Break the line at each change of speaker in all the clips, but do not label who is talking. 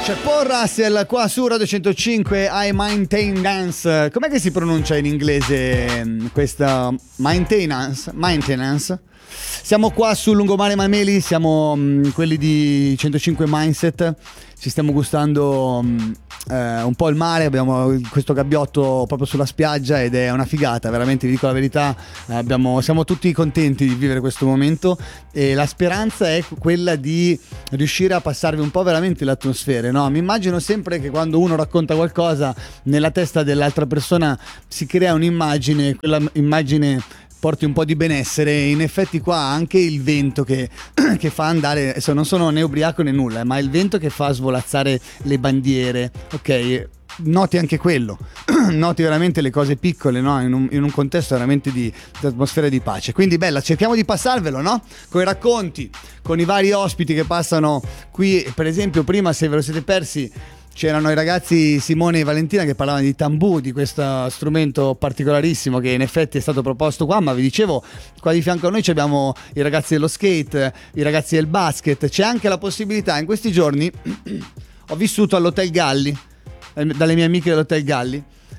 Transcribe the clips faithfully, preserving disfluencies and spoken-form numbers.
C'è Paul Russell qua su Radio centocinque, I Maintenance. Com'è che si pronuncia in inglese questa maintenance? Maintenance? Siamo qua sul lungomare Mameli, siamo mh, quelli di centocinque Mindset. Ci stiamo gustando mh, eh, un po' il mare, abbiamo questo gabbiotto proprio sulla spiaggia ed è una figata, veramente vi dico la verità, abbiamo, siamo tutti contenti di vivere questo momento e la speranza è quella di riuscire a passarvi un po' veramente l'atmosfera, no? Mi immagino sempre che quando uno racconta qualcosa nella testa dell'altra persona si crea un'immagine, quella immagine porti un po' di benessere. In effetti qua anche il vento che, che fa andare, adesso non sono né ubriaco né nulla, ma il vento che fa svolazzare le bandiere, ok? Noti anche quello, noti veramente le cose piccole, no? In un, in un contesto veramente di, di atmosfera di pace. Quindi bella, cerchiamo di passarvelo, no? Con i racconti, con i vari ospiti che passano qui. Per esempio prima, se ve lo siete persi, c'erano i ragazzi Simone e Valentina che parlavano di tambù, di questo strumento particolarissimo che in effetti è stato proposto qua, ma vi dicevo, qua di fianco a noi abbiamo i ragazzi dello skate, i ragazzi del basket, c'è anche la possibilità, in questi giorni ho vissuto all'Hotel Galli, dalle mie amiche dell'Hotel Galli,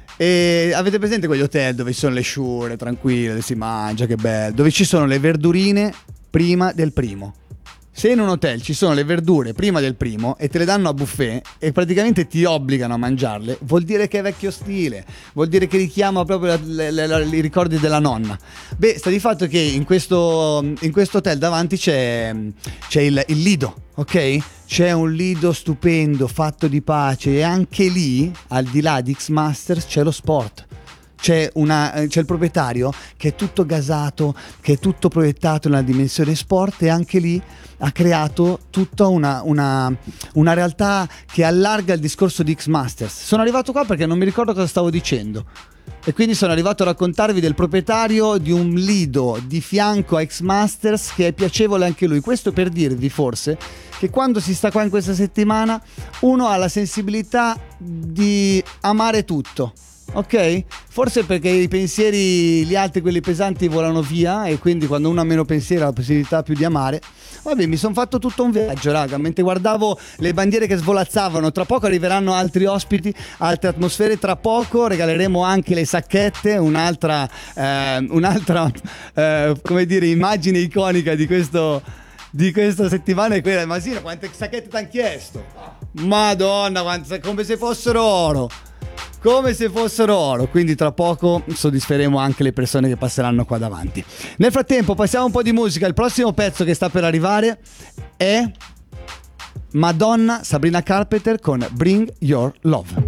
e avete presente quegli hotel dove ci sono le sciure, tranquille, dove si mangia, che bello, dove ci sono le verdurine prima del primo. Se in un hotel ci sono le verdure prima del primo e te le danno a buffet e praticamente ti obbligano a mangiarle, vuol dire che è vecchio stile, vuol dire che richiama proprio le, le, le, i ricordi della nonna. Beh, sta di fatto che in questo, in questo hotel davanti c'è, c'è il, il Lido, ok? C'è un Lido stupendo, fatto di pace, e anche lì, al di là di X-Masters, c'è lo sport. C'è, una, c'è il proprietario che è tutto gasato, che è tutto proiettato nella dimensione sport, e anche lì ha creato tutta una, una, una realtà che allarga il discorso di X-Masters. Sono arrivato qua perché non mi ricordo cosa stavo dicendo e quindi sono arrivato a raccontarvi del proprietario di un Lido di fianco a X-Masters che è piacevole anche lui. Questo per dirvi forse che quando si sta qua in questa settimana uno ha la sensibilità di amare tutto. Ok? Forse perché i pensieri, gli altri, quelli pesanti, volano via, e quindi quando uno ha meno pensieri ha la possibilità più di amare. Vabbè, mi sono fatto tutto un viaggio, raga, mentre guardavo le bandiere che svolazzavano. Tra poco arriveranno altri ospiti, altre atmosfere, tra poco regaleremo anche le sacchette, un'altra eh, un'altra eh, come dire, immagine iconica di questo di questa settimana è quella. Ma sì, quante sacchette ti hanno chiesto? Madonna, quante, come se fossero oro. Come se fossero oro, quindi tra poco soddisferemo anche le persone che passeranno qua davanti. Nel frattempo passiamo un po' di musica. Il prossimo pezzo che sta per arrivare è Madonna, Sabrina Carpenter con Bring Your Love.